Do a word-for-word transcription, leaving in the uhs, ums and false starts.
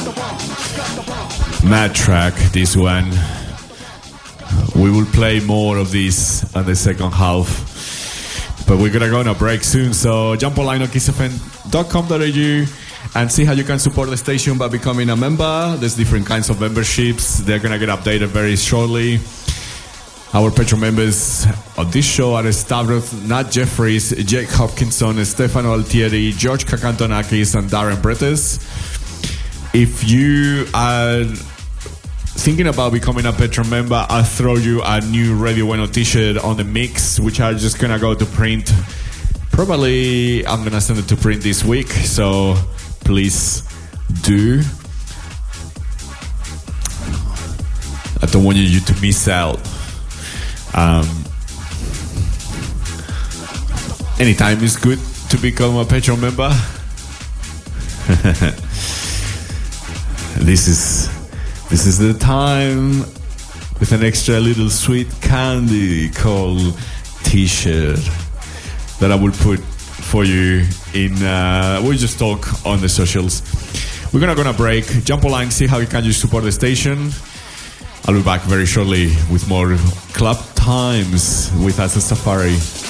Mad track, this one. We will play more of this on the second half. But we're gonna go on a break soon, so jump online on kiss f m dot com dot a u and see how you can support the station by becoming a member. There's different kinds of memberships. They're gonna get updated very shortly. Our Patreon members of this show are Stavros Nat Jeffries, Jake Hopkinson, Stefano Altieri, George Kakantonakis, and Darren Brettes. If you are thinking about becoming a Patreon member, I'll throw you a new Radio Bueno t-shirt on the mix, which I'm just gonna go to print. Probably I'm gonna send it to print this week, so please do. I don't want you to miss out. Um, anytime is good to become a Patreon member. This is this is the time with an extra little sweet candy called t-shirt that I will put for you in. Uh, we'll just talk on the socials. We're gonna go on a break. Jump online, see how you can just support the station. I'll be back very shortly with more club times with us at Safari.